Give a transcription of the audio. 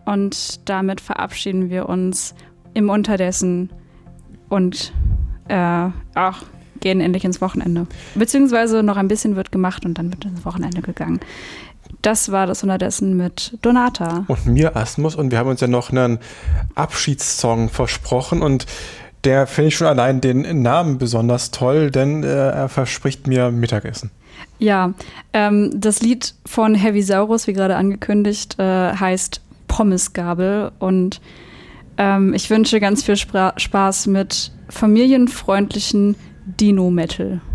und damit verabschieden wir uns im Unterdessen und auch gehen endlich ins Wochenende. Beziehungsweise noch ein bisschen wird gemacht und dann wird ins Wochenende gegangen. Das war das Unterdessen mit Donata. Und mir, Asmus. Und wir haben uns ja noch einen Abschiedssong versprochen. Und der finde ich schon allein den Namen besonders toll, denn er verspricht mir Mittagessen. Ja, das Lied von Heavy Saurus, wie gerade angekündigt, heißt Pommesgabel. Und ich wünsche ganz viel Spaß mit familienfreundlichen Dino-Metal.